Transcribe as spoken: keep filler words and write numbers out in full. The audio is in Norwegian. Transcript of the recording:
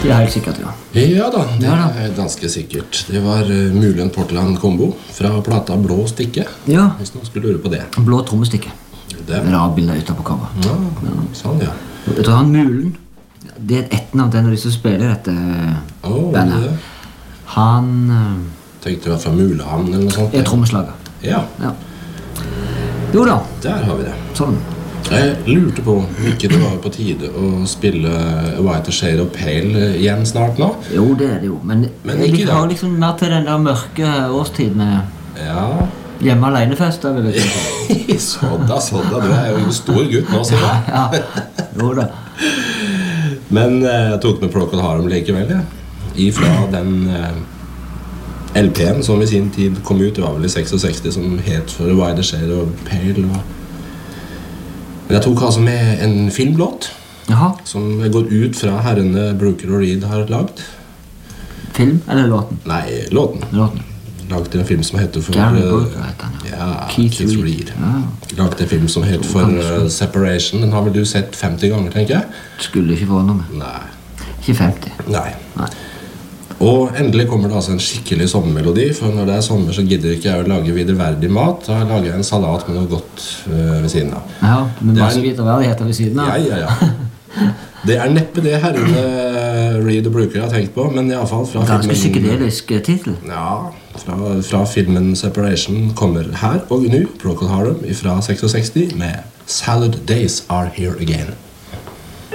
Det er helt sikkert, ja. Ja da, det Ja da. er ganske sikkert. Det var uh, Mulen Portland Combo fra plata Blå Stikke, Ja, hvis noen skulle lure på det. blå trommestikke. Det. Med avbildet ute på cover. Ja, sånn ja. Jeg tror han Mulen, det er et etternavn til en av de som spiller dette Åh, bandet. det. Han eh, Tenkte du var fra Mulehamn eller noe sånt? er trommeslager. Ja, Ja. Jo da, der har vi det. sånn. Jeg lurte på om ikke det var på tide å spille White Shade of Pale igjen snart nå. Jo, det er det jo. Men, Men jeg ikke i dag. har liksom mer til den der mørke årstid med Ja, hjemme alene-fester, vil jeg si. sådda, sådda. Du er jo en stor gutt nå, sier jeg. Ja, jo da. Men eh, jeg tok med Procol Harum likevel, ja. Ifra den eh, L P-en som i sin tid kom ut, det var vel i sekstiseks, som het for White Shade of Pale. Og... Men jeg tok altså med en filmlåt, Jaha, som går ut fra herrene Brooker og Reed har lagd. film eller låten? Nei, låten. Låten. Lagde en film som heter for Gary eh, Brooker heter han, ja. ja, Keith Keith, Reed. Reed. Ja. Lagde en film som heter for eh, Separation. Den har vel du sett femti ganger, tenker jeg? Skulle ikke forundre meg. Nei. Ikke femti. Nei. Nei. Og endelig kommer det altså en skikkelig sommermelodi, for når det er sommer så gidder ikke jeg å lage videreverdig mat. Da lager jeg en salat med noe godt øh, ved siden av. Ja, med Det er masse en- videreverdigheter ved siden av. Ja, ja, ja. Det er neppe det herrene Reed og Brooker har tenkt på, men i alle fall fra Ganske filmen... psykedelisk eh, titel. Ja, fra, fra filmen Separation kommer her og nå Procol Harum fra sekstiseks med Salad Days Are Here Again.